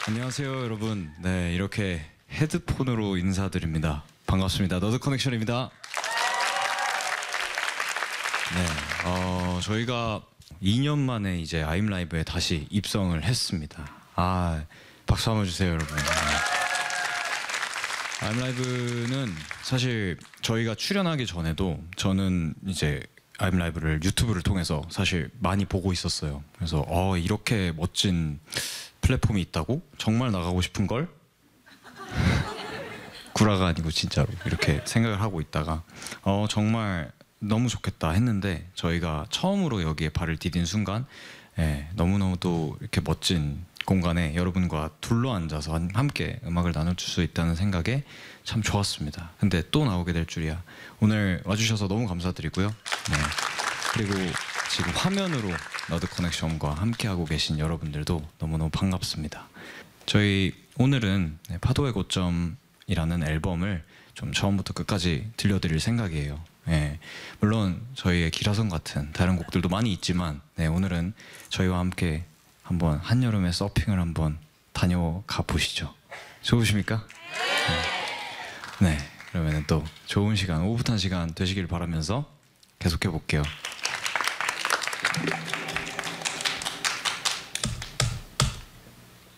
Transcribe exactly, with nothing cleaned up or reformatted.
안녕하세요, 여러분. 네, 이렇게 헤드폰으로 인사드립니다. 반갑습니다. 너드 커넥션입니다. 네, 어, 저희가 이 년 만에 이제 아임라이브에 다시 입성을 했습니다. 아, 박수 한번 주세요, 여러분. 네. 아임라이브는 사실 저희가 출연하기 전에도 저는 이제 아임라이브를 유튜브를 통해서 사실 많이 보고 있었어요. 그래서 어, 이렇게 멋진 플랫폼이 있다고? 정말 나가고 싶은 걸? 구라가 아니고 진짜로 이렇게 생각을 하고 있다가 어, 정말 너무 좋겠다 했는데 저희가 처음으로 여기에 발을 디딘 순간 예, 너무너무 또 이렇게 멋진 공간에 여러분과 둘러앉아서 함께 음악을 나눠줄 수 있다는 생각에 참 좋았습니다. 근데 또 나오게 될 줄이야. 오늘 와주셔서 너무 감사드리고요. 네. 그리고 지금 화면으로 너드 커넥션과 함께하고 계신 여러분들도 너무너무 반갑습니다. 저희 오늘은 파도의 고점이라는 앨범을 좀 처음부터 끝까지 들려드릴 생각이에요. 네, 물론 저희의 기라성 같은 다른 곡들도 많이 있지만 네, 오늘은 저희와 함께 한번 한여름의 서핑을 한번 다녀가 보시죠. 좋으십니까? 네, 네 그러면 또 좋은 시간, 오붓한 시간 되시길 바라면서 계속해 볼게요.